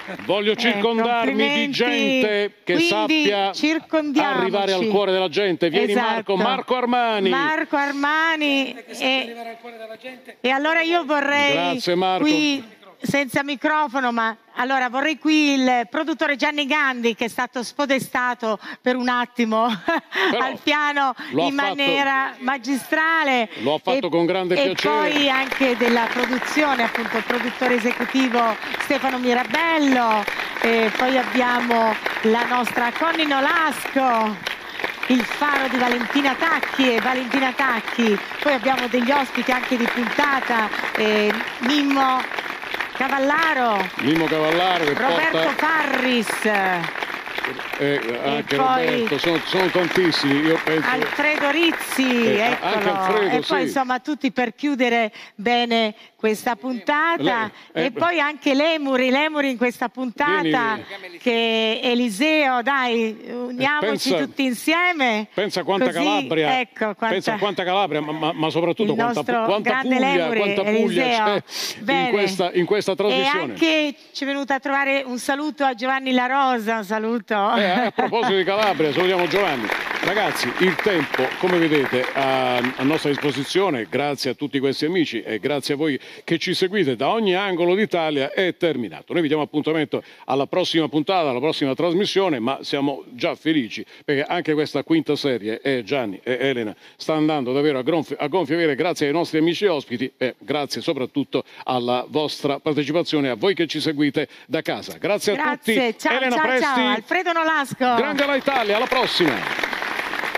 Voglio circondarmi di gente che sappia arrivare al cuore della gente. Vieni, esatto. Marco Armani. Marco Armani. Arrivare al cuore della gente. E allora io vorrei... Grazie, Marco. Qui, senza microfono, ma allora vorrei qui il produttore Gianni Gandhi, che è stato spodestato per un attimo al piano in maniera magistrale. Lo ha fatto con grande piacere. E poi anche della produzione, appunto il produttore esecutivo Stefano Mirabello, e poi abbiamo la nostra Conny Nolasco, il faro di Valentina Tacchi e Valentina Tacchi. Poi abbiamo degli ospiti anche di puntata, Mimmo Cavallaro, Roberto Farris, anche Roberto, sono tantissimi, io penso. Alfredo Rizzi, eccolo. Anche Alfredo, e poi insomma tutti per chiudere bene questa puntata. E poi anche Lemuri in questa puntata. Vieni. Che Eliseo, dai, uniamoci tutti insieme. Pensa quanta Calabria, ecco, pensa quanta Calabria, ma soprattutto quanta Puglia c'è in questa trasmissione. E anche ci è venuta a trovare un saluto a Giovanni La Rosa, un saluto. A proposito di Calabria, salutiamo Giovanni. Ragazzi, il tempo, come vedete, a nostra disposizione, grazie a tutti questi amici e grazie a voi che ci seguite da ogni angolo d'Italia, è terminato. Noi vi diamo appuntamento alla prossima puntata, alla prossima trasmissione, ma siamo già felici perché anche questa quinta serie, Gianni e Elena, sta andando davvero a gonfie vele grazie ai nostri amici ospiti e grazie soprattutto alla vostra partecipazione, a voi che ci seguite da casa. Grazie a tutti. Ciao, Elena Presti, ciao, Alfredo Nolasco. Grande la Italia, alla prossima.